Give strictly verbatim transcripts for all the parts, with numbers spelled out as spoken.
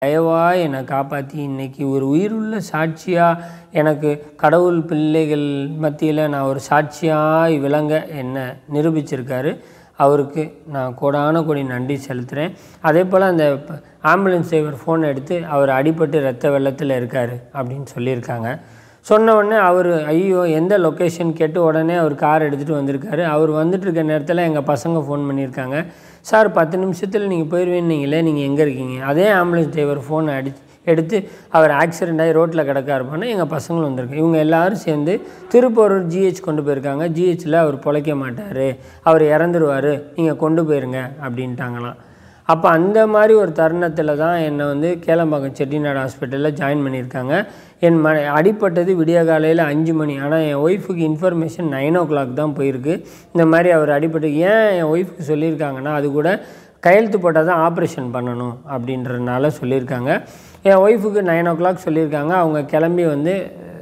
தயவாக என்னை காப்பாற்றி இன்றைக்கி ஒரு உயிருள்ள சாட்சியாக எனக்கு கடவுள் பிள்ளைகள் மத்தியில் நான் ஒரு சாட்சியாக விளங்க என்னை நிரூபிச்சிருக்காரு. அவருக்கு நான் கோடான கோடி நன்றி செலுத்துகிறேன். அதே போல் அந்த ஆம்புலன்ஸ் டிரைவர் ஃபோன் எடுத்து அவர் அடிபட்டு ரத்த வெள்ளத்தில் இருக்கார் அப்படின்னு சொல்லியிருக்காங்க. சொன்ன உடனே அவர் ஐயோ எந்த லொக்கேஷன் கேட்டு உடனே அவர் கார் எடுத்துகிட்டு வந்திருக்காரு. அவர் வந்துட்டுருக்க நேரத்தில் எங்கள் பசங்க ஃபோன் பண்ணியிருக்காங்க, சார் பத்து நிமிஷத்தில் நீங்கள் போயிடுவீங்களே, நீங்கள் எங்கே இருக்கீங்க? அதே ஆம்புலன்ஸ் டிரைவர் ஃபோனை அடி எடுத்து அவர் ஆக்சிடெண்ட் ஆகி ரோட்டில் கிடக்காரு பண்ண எங்கள் பசங்களும் வந்திருக்கு. இவங்க எல்லோரும் சேர்ந்து திருப்பூரூர் ஜிஹெச் கொண்டு போயிருக்காங்க. ஜிஹெச்சில் அவர் பிழைக்க மாட்டார், அவர் இறந்துருவார், நீங்கள் கொண்டு போயிருங்க அப்படின்ட்டாங்களாம். அப்போ அந்த மாதிரி ஒரு தருணத்தில் தான் என்னை வந்து கேளம்பாக்கம் செட்டிநாடு ஹாஸ்பிட்டலில் ஜாயின் பண்ணியிருக்காங்க. என் ம அடிப்பட்டது விடிய காலையில் அஞ்சு மணி. ஆனால் என் ஒய்ஃபுக்கு இன்ஃபர்மேஷன் நைன் ஓ கிளாக் தான் போயிருக்கு. இந்த மாதிரி அவர் அடிப்பட்டு ஏன் என் ஒய்ஃபுக்கு சொல்லியிருக்காங்கன்னா, அது கூட கையெழுத்து போட்டால் தான் ஆப்ரேஷன் பண்ணணும் அப்படின்றதுனால சொல்லியிருக்காங்க. என் ஒய்ஃபுக்கு நைன் ஓ கிளாக் சொல்லியிருக்காங்க. அவங்க கிளம்பி வந்து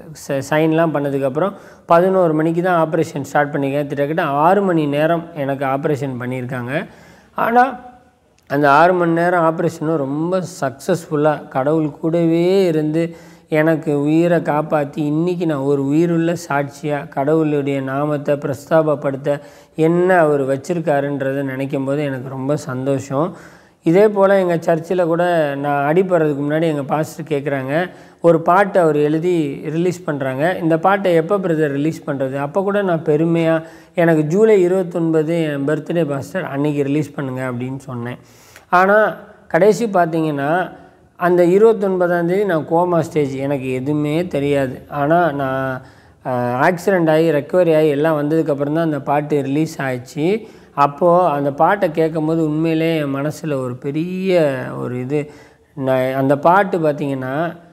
ச சைன்லாம் பண்ணதுக்கப்புறம் பதினோரு மணிக்கு தான் ஆப்ரேஷன் ஸ்டார்ட் பண்ணியிருக்காங்க. கிட்டத்தட்ட ஆறு மணி நேரம் எனக்கு ஆப்ரேஷன் பண்ணியிருக்காங்க. ஆனால் அந்த ஆறு மணி நேரம் ஆப்ரேஷனும் ரொம்ப சக்ஸஸ்ஃபுல்லாக கடவுள் கூடவே இருந்து எனக்கு உயிரை காப்பாற்றி இன்றைக்கி நான் ஒரு உயிருள்ள சாட்சியாக கடவுளுடைய நாமத்தை பிரஸ்தாபப்படுத்த என்ன அவர் வச்சுருக்காருன்றதை நினைக்கும் போது எனக்கு ரொம்ப சந்தோஷம். இதே போல் எங்கள் சர்ச்சில் கூட நான் அடிப்படுறதுக்கு முன்னாடி எங்கள் பாஸ்டர் கேட்குறாங்க, ஒரு பாட்டை அவர் எழுதி ரிலீஸ் பண்ணுறாங்க, இந்த பாட்டை எப்போ பிரதர் ரிலீஸ் பண்ணுறது? அப்போ கூட நான் பெருமையாக எனக்கு ஜூலை இருபத்தொன்பது என் பர்த்டே பாஸ்டர் அன்றைக்கி ரிலீஸ் பண்ணுங்கள் அப்படின்னு சொன்னேன். ஆனால் கடைசி பார்த்திங்கன்னா அந்த இருபத்தொன்பதாந்தேதி நான் கோமா ஸ்டேஜ், எனக்கு எதுவுமே தெரியாது. ஆனால் நான் ஆக்சிடெண்ட் ஆகி ரெக்கவரி ஆகி எல்லாம் வந்ததுக்கப்புறம் தான் அந்த பாட்டு ரிலீஸ் ஆகிடுச்சு. அப்போது அந்த பாட்டை கேட்கும்போது உண்மையிலே என் மனசில் ஒரு பெரிய ஒரு இது, நான் அந்த பாட்டு பார்த்திங்கன்னா